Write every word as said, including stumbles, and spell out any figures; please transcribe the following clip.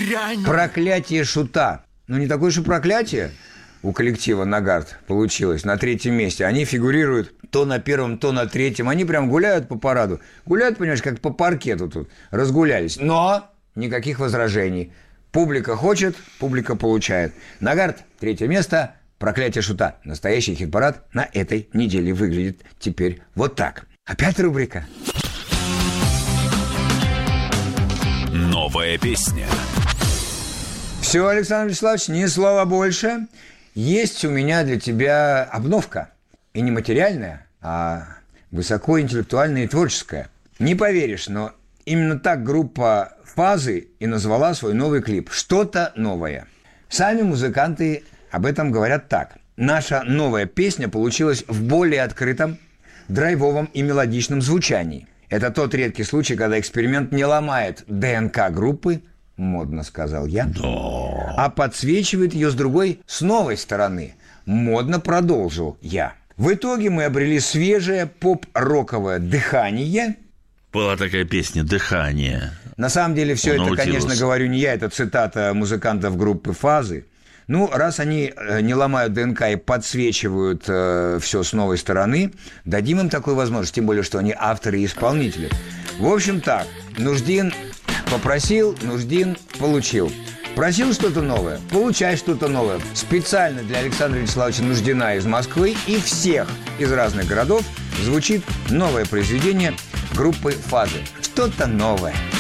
дрянь. Проклятие шута. Ну, не такое же проклятие у коллектива «Нагарт» получилось на третьем месте. Они фигурируют то на первом, то на третьем. Они прям гуляют по параду. Гуляют, понимаешь, как по паркету тут. Разгулялись. Но никаких возражений. Публика хочет, публика получает. «Нагарт» – третье место. «Проклятие шута». Настоящий хит-парад на этой неделе выглядит теперь вот так. Опять рубрика. Новая песня. Все, Александр Вячеславович, ни слова больше. Есть у меня для тебя обновка. И не материальная, а высокоинтеллектуальная и творческая. Не поверишь, но именно так группа «Фазы» и назвала свой новый клип. Что-то новое. Сами музыканты об этом говорят так. Наша новая песня получилась в более открытом, драйвовом и мелодичном звучании. Это тот редкий случай, когда эксперимент не ломает ДНК группы, модно сказал я, да. А подсвечивает ее с другой, с новой стороны. Модно продолжил я. В итоге мы обрели свежее поп-роковое дыхание. Была такая песня «Дыхание». На самом деле все Он это, научился. конечно, говорю не я, это цитата музыкантов группы «Фазы». Ну, раз они не ломают ДНК и подсвечивают э, все с новой стороны, дадим им такую возможность, тем более, что они авторы и исполнители. В общем так, Нуждин попросил, Нуждин получил. Просил что-то новое, получай что-то новое. Специально для Александра Вячеславовича Нуждина из Москвы и всех из разных городов звучит новое произведение группы «Фазы». Что-то новое.